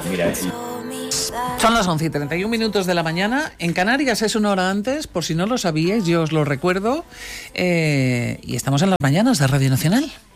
Mira, Son las 11:31 de la mañana. En Canarias es una hora antes, por si no lo sabíais, yo os lo recuerdo. Y estamos en las mañanas de Radio Nacional.